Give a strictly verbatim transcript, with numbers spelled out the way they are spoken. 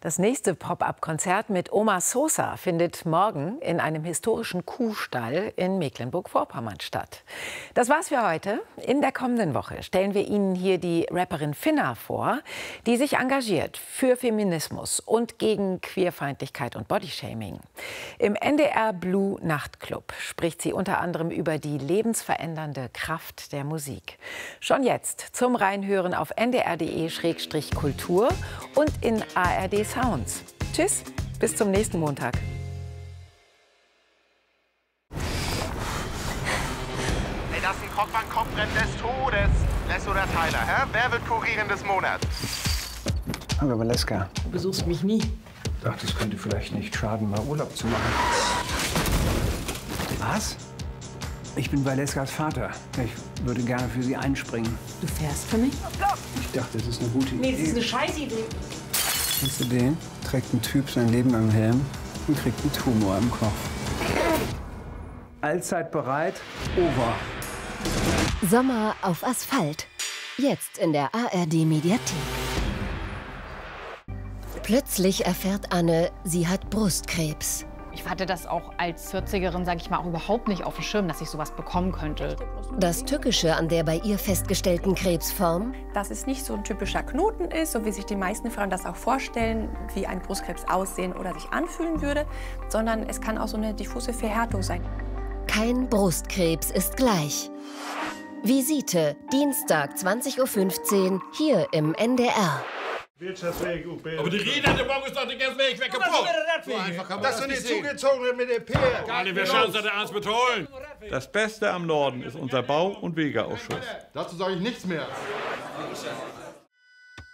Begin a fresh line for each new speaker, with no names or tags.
Das nächste Pop-up-Konzert mit Oma Sosa findet morgen in einem historischen Kuhstall in Mecklenburg-Vorpommern statt. Das war's für heute. In der kommenden Woche stellen wir Ihnen hier die Rapperin Finna vor, die sich engagiert für Feminismus und gegen Queerfeindlichkeit und Bodyshaming. Im N D R Blue Nachtclub spricht sie unter anderem über die lebensverändernde Kraft der Musik. Schon jetzt zum Reinhören auf n d r punkt d e Schrägstrich Kultur und in A R D Sounds. Tschüss, bis zum nächsten Montag.
Ey, das ist ein Krockmann-Kopfrennen des Todes. Les oder Tyler, hä? Wer wird Kurierin des Monats?
Hallo Valeska.
Du besuchst mich nie.
Ich dachte, es könnte vielleicht nicht schaden, mal Urlaub zu machen. Was? Ich bin Valeskas Vater. Ich würde gerne für Sie einspringen.
Du fährst für mich?
Ich dachte, das ist eine gute Idee.
Nee, das ist eine Scheißidee.
Kennst du den? Trägt ein Typ sein Leben im Helm und kriegt einen Tumor im Kopf. Allzeit bereit, over.
Sommer auf Asphalt. Jetzt in der A R D-Mediathek. Plötzlich erfährt Anne, sie hat Brustkrebs.
Ich hatte das auch als vierzigerin, sage ich mal, auch überhaupt nicht auf dem Schirm, dass ich sowas bekommen könnte.
Das Tückische an der bei ihr festgestellten Krebsform?
Dass es nicht so ein typischer Knoten ist, so wie sich die meisten Frauen das auch vorstellen, wie ein Brustkrebs aussehen oder sich anfühlen würde, sondern es kann auch so eine diffuse Verhärtung sein.
Kein Brustkrebs ist gleich. Visite, Dienstag, zwanzig Uhr fünfzehn, hier im N D R.
Aber die Rede an der Morgen ist doch den ganzen Weg weggebrochen.
So das sind die zugezogenen mit dem Peer.
Gar nicht, wir schauen uns das ernst betonen.
Das Beste am Norden ist unser Bau- und Wegeausschuss.
Dazu sage ich nichts mehr.